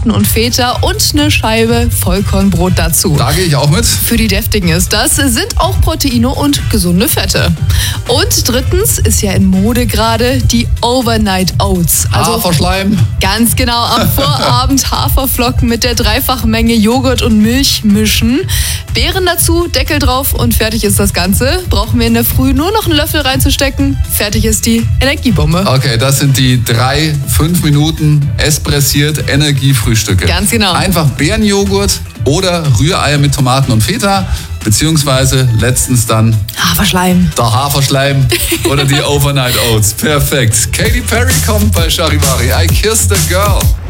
Tomaten und Feta und eine Scheibe Vollkornbrot dazu. Da gehe ich auch mit. Für die Deftigen ist das, sind auch Proteine und gesunde Fette. Und drittens ist ja in Mode gerade die Overnight Oats. Haferschleim. Ganz genau, am Vorabend Haferflocken mit der Dreifachmenge Joghurt und Milch mischen. Beeren dazu, Deckel drauf und fertig ist das Ganze. Brauchen wir in der Früh nur noch einen Löffel reinzustecken. Fertig ist die Energiebombe. Okay, das sind die 3 5 Minuten espressiert Energiefrühstücke. Ganz genau. Einfach Beerenjoghurt oder Rühreier mit Tomaten und Feta, beziehungsweise letztens dann Haferschleim. der Haferschleim oder die Overnight Oats. Perfekt. Katy Perry kommt bei Charivari. I Kissed a Girl.